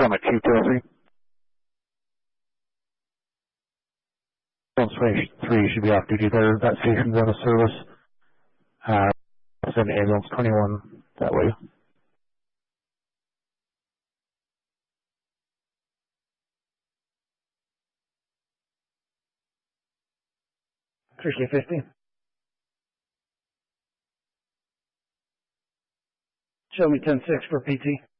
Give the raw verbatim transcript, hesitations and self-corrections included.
From a two two three. Switch three should be off duty there. That station's out of service. Uh, send ambulance twenty-one that way. three K fifty. Show me ten six for P T.